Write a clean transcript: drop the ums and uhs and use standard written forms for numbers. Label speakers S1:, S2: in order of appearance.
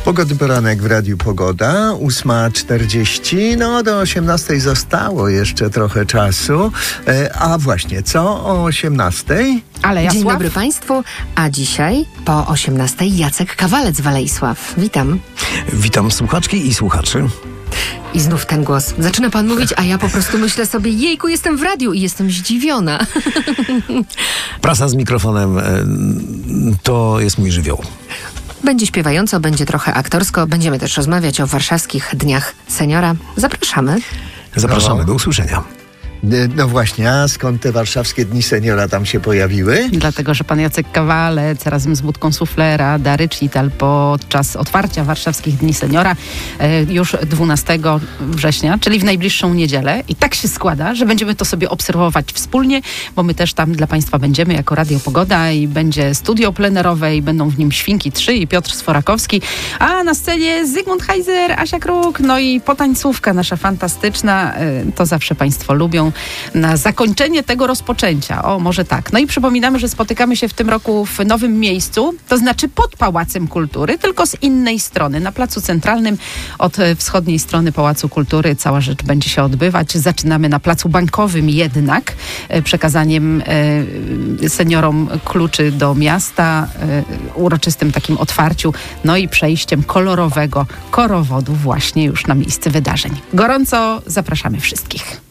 S1: Pogodny poranek w Radiu Pogoda, 8:40, do 18:00 zostało jeszcze trochę czasu. A właśnie, co o 18:00?
S2: Ale Jasław?
S3: Dzień dobry Państwu, a dzisiaj po 18:00 Jacek Kawalec w Alejsław. Witam.
S4: Witam słuchaczki i słuchaczy.
S3: I znów ten głos. Zaczyna pan mówić, a ja po prostu myślę sobie, jejku, jestem w radiu i jestem zdziwiona.
S4: Prasa z mikrofonem to jest mój żywioł.
S3: Będzie śpiewająco, będzie trochę aktorsko. Będziemy też rozmawiać o warszawskich Dniach Seniora. Zapraszamy.
S4: Zapraszamy do usłyszenia.
S1: No właśnie, a skąd te warszawskie Dni Seniora tam się pojawiły?
S2: Dlatego, że pan Jacek Kawalec razem z Budką Suflera da recital podczas otwarcia warszawskich Dni Seniora już 12 września, czyli w najbliższą niedzielę. I tak się składa, że będziemy to sobie obserwować wspólnie, bo my też tam dla Państwa będziemy jako Radio Pogoda i będzie studio plenerowe i będą w nim Świnki 3 i Piotr Sforakowski, a na scenie Zygmunt Heiser, Asia Kruk, no i potańcówka nasza fantastyczna. To zawsze Państwo lubią. Na zakończenie tego rozpoczęcia. O, może tak. No i przypominamy, że spotykamy się w tym roku w nowym miejscu, to znaczy pod Pałacem Kultury, tylko z innej strony. Na Placu Centralnym od wschodniej strony Pałacu Kultury cała rzecz będzie się odbywać. Zaczynamy na Placu Bankowym jednak, przekazaniem seniorom kluczy do miasta, uroczystym takim otwarciu, no i przejściem kolorowego korowodu właśnie już na miejsce wydarzeń. Gorąco zapraszamy wszystkich.